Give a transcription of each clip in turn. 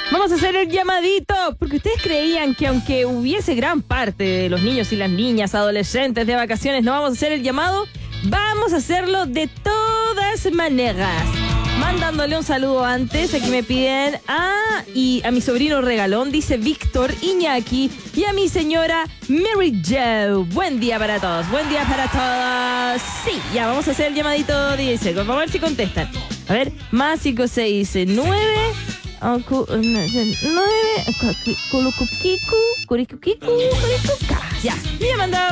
Vamos a hacer el llamadito, porque ustedes creían que aunque hubiese gran parte de los niños y las niñas, adolescentes de vacaciones, no vamos a hacer el llamado. Vamos a hacerlo de todas maneras. Mandándole un saludo antes, aquí me piden y a mi sobrino regalón, dice Víctor Iñaki, y a mi señora Mary Jo. Buen día para todos, buen día para todos. Sí, ya vamos a hacer el llamadito de Seco. Vamos a ver si contestan. A ver, más 569 ya, me mandado.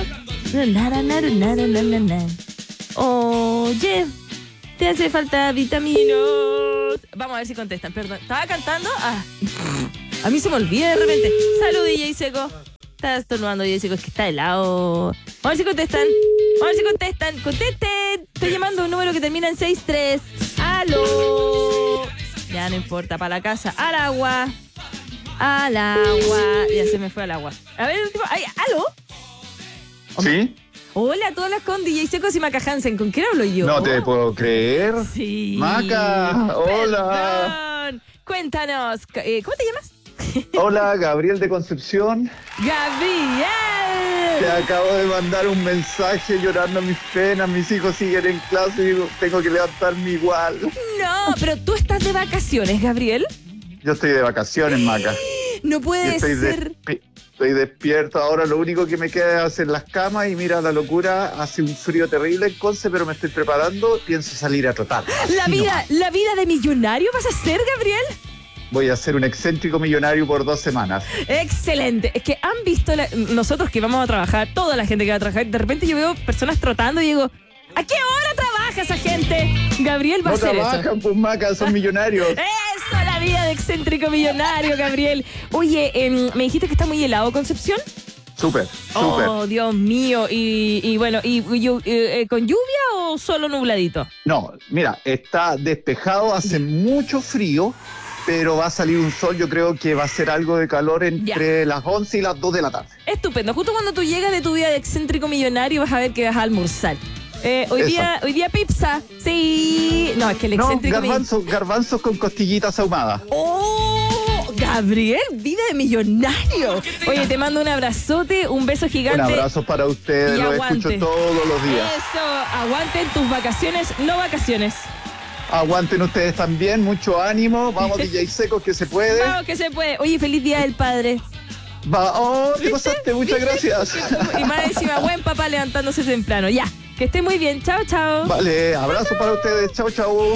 Oye, te hace falta vitaminos. Vamos a ver si contestan, perdón. ¿Estaba cantando? A mí se me olvida de repente. Salud, DJ Seco. Está estornudando DJ Seco, es que está helado. Vamos a ver si contestan. Contesten. Estoy llamando a un número que termina en 63. ¡Aló! Ya no importa, para la casa. Al agua. Ya se me fue al agua. A ver, ¿aló? ¿Sí? Hola, todas las con DJ Secos y Maca Hansen. ¿Con quién hablo yo? No te puedo creer. Sí. Maca, hola. Perdón. Cuéntanos, ¿cómo te llamas? Hola, Gabriel de Concepción. ¡Gabriel! Te acabo de mandar un mensaje llorando mis penas. Mis hijos siguen en clase y tengo que levantarme igual. No, pero tú estás de vacaciones, Gabriel. Yo estoy de vacaciones, Maca. No puede ser. Estoy despierto. Ahora lo único que me queda es hacer las camas y mira la locura. Hace un frío terrible en Conce, pero me estoy preparando. Pienso salir a trotar. ¿La vida de millonario vas a hacer, Gabriel? Voy a ser un excéntrico millonario por 2 semanas. Excelente. Es que han visto nosotros que vamos a trabajar, toda la gente que va a trabajar, de repente yo veo personas trotando y digo, ¿a qué hora trabaja esa gente? Gabriel va a hacer eso. No trabajan, pues, Maca, son millonarios. Eso, la vida de excéntrico millonario, Gabriel. Oye, me dijiste que está muy helado, Concepción. Súper. Oh, Dios mío. Y bueno, ¿con lluvia o solo nubladito? No, mira, está despejado, hace mucho frío, pero va a salir un sol. Yo creo que va a ser algo de calor entre las 11 y las 2 de la tarde. Estupendo. Justo cuando tú llegas de tu vida de excéntrico millonario vas a ver que vas a almorzar. Hoy día pizza. Sí. No, es que el excéntrico... Garbanzos con costillitas ahumadas. ¡Oh! Gabriel, vida de millonario. Oye, te mando un abrazote, un beso gigante. Un abrazo para ustedes, lo escucho todos los días. Eso, aguanten tus vacaciones, no vacaciones. Aguanten ustedes también, mucho ánimo. Vamos, DJ Secos, que se puede. Vamos, que se puede. Oye, feliz Día del Padre. ¿Qué pasaste? Muchas gracias. Y más encima, buen papá levantándose temprano. Ya, que esté muy bien. Chao, chao. Vale, abrazo para ustedes. Chao, chao.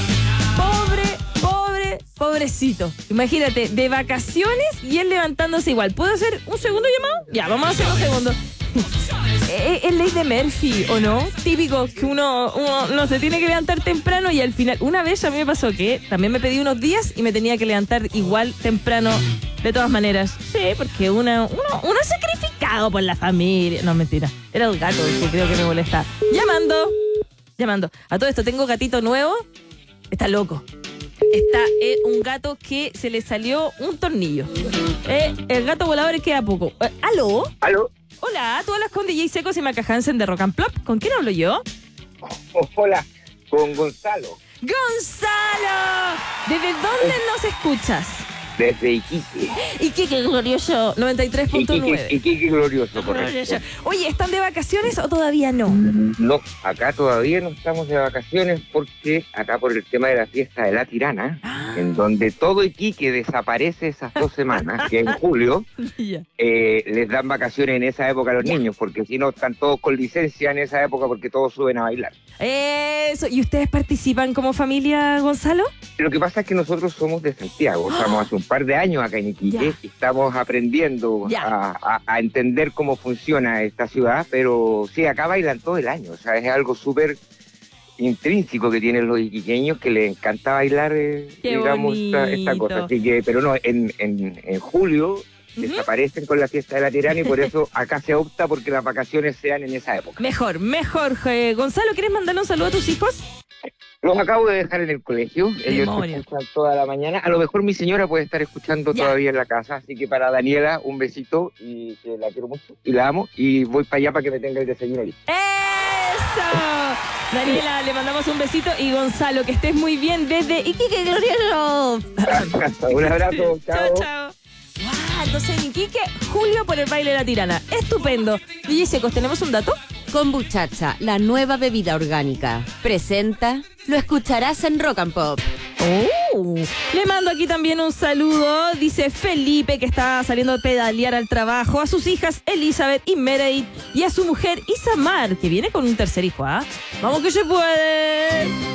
Pobrecito. Imagínate, de vacaciones y él levantándose igual. ¿Puedo hacer un segundo llamado? Ya, vamos a hacer un segundo. Es ley de Murphy, ¿o no? Típico que uno no se tiene que levantar temprano y al final, una vez a mí me pasó que también me pedí unos días y me tenía que levantar igual temprano de todas maneras. Sí, porque uno es sacrificado por la familia. No, mentira. Era el gato el que creo que me molesta. Llamando. A todo esto, tengo gatito nuevo. Está loco. Está un gato que se le salió un tornillo. El gato volador queda poco. ¿Aló? Hola, tú hablas con DJ Secos y Maca Hansen de Rock and Plop. ¿Con quién hablo yo? Hola, con Gonzalo. ¡Gonzalo! ¿Desde dónde nos escuchas? Desde Iquique. Iquique glorioso, 93.9. Iquique glorioso, correcto. Oye, ¿están de vacaciones o todavía no? No, acá todavía no estamos de vacaciones porque acá por el tema de la fiesta de la Tirana, en donde todo Iquique desaparece esas 2 semanas, que en julio, les dan vacaciones en esa época a los niños, porque si no están todos con licencia en esa época porque todos suben a bailar. Eso, ¿y ustedes participan como familia, Gonzalo? Lo que pasa es que nosotros somos de Santiago, estamos hace un par de años acá en Iquique y estamos aprendiendo a entender cómo funciona esta ciudad, pero sí, acá bailan todo el año, o sea, es algo súper intrínseco que tienen los iquiqueños, que les encanta bailar, digamos, esta cosa. Así que, pero no, en julio desaparecen con la fiesta de la Tirana y por eso acá se opta porque las vacaciones sean en esa época. Mejor. Gonzalo, ¿quieres mandarle un saludo a tus hijos? Los acabo de dejar en el colegio, ellos escuchan toda la mañana. A lo mejor mi señora puede estar escuchando todavía en la casa, así que para Daniela un besito y que la quiero mucho y la amo y voy para allá para que me tenga el desayuno listo. ¡Eso! Daniela, le mandamos un besito. Y Gonzalo, que estés muy bien desde Iquique, glorioso. Un abrazo, chao. Chao. Wow, entonces en Iquique, Julio por el baile de la tirana. Estupendo. DJ Secos, ¿tenemos un dato? Kombuchacha, la nueva bebida orgánica. Presenta, lo escucharás en Rock and Pop. Le mando aquí también un saludo. Dice Felipe, que está saliendo a pedalear al trabajo, a sus hijas Elizabeth y Meredith y a su mujer Isamar, que viene con un tercer hijo. Vamos que se puede.